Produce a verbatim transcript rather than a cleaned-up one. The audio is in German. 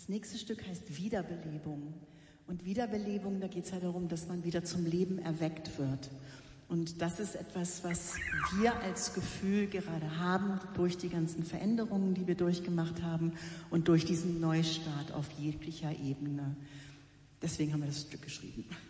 Das nächste Stück heißt Wiederbelebung. Und Wiederbelebung, da geht es ja darum, dass man wieder zum Leben erweckt wird. Und das ist etwas, was wir als Gefühl gerade haben durch die ganzen Veränderungen, die wir durchgemacht haben und durch diesen Neustart auf jeglicher Ebene. Deswegen haben wir das Stück geschrieben.